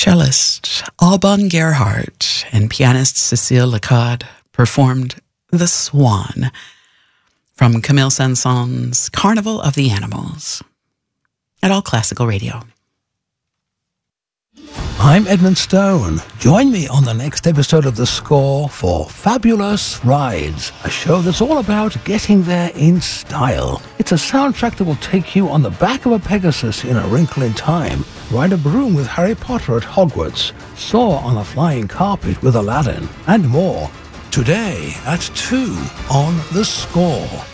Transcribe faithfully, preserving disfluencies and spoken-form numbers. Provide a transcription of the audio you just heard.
Cellist Alban Gerhardt and pianist Cécile Lacaud performed The Swan from Camille Saint-Saëns' Carnival of the Animals at All Classical Radio. I'm Edmund Stone. Join me on the next episode of The Score for Fabulous Rides, a show that's all about getting there in style. It's a soundtrack that will take you on the back of a Pegasus in A Wrinkle in Time, ride a broom with Harry Potter at Hogwarts, soar on a flying carpet with Aladdin, and more. Today at two on The Score.